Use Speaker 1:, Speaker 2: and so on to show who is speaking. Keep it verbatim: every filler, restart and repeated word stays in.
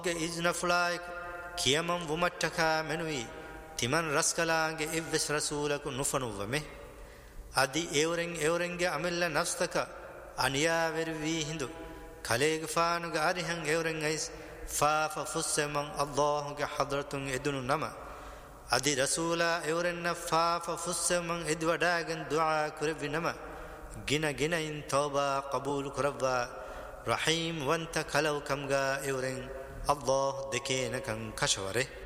Speaker 1: إذن فلايك كيمن ومتكا منوي تمن رسكلانge إبس رسولك نفنوومه أدي إورين إورينge أمل نفسك أنيا وروي هندو خليق فانوغ أريهن إورين إيس فاف فسمن الله حضرتون إدنو نما أدي رسولا إورين فاف فسمن إدوداغن دعا كربي نما جنا جنا إن توبة قبول كربا رحيم وانت خلو كمغا إورين الله دكينا كان كشوره